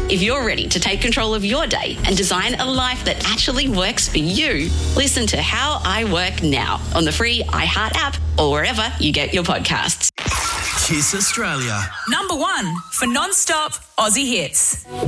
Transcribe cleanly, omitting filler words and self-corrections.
If you're ready to take control of your day and design a life that actually works for you, listen to How I Work Now on the free iHeart app or wherever you get your podcasts. Kiss Australia. Number 1 for non-stop Aussie hits.